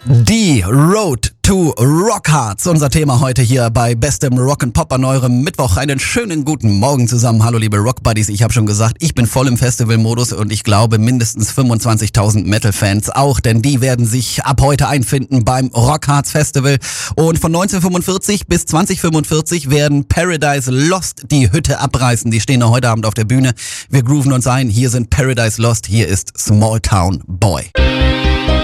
Die Road to Rockharz, unser Thema heute hier bei bestem Rock'n'Pop an eurem Mittwoch. Einen schönen guten Morgen zusammen. Hallo liebe Rockbuddies, ich habe schon gesagt, ich bin voll im Festivalmodus und ich glaube mindestens 25.000 Metal-Fans auch, denn die werden sich ab heute einfinden beim Rockharz Festival. Und von 1945 bis 2045 werden Paradise Lost die Hütte abreißen. Die stehen heute Abend auf der Bühne. Wir grooven uns ein. Hier sind Paradise Lost, hier ist Small Town Boy.